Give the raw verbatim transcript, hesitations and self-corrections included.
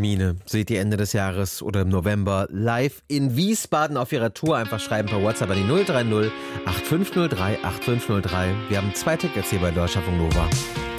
Termine seht ihr Ende des Jahres oder im November live in Wiesbaden auf ihrer Tour. Einfach schreiben per WhatsApp an die null drei null acht fünf null drei acht fünf null drei. Wir haben zwei Tickets hier bei Deutschlandfunk Nova.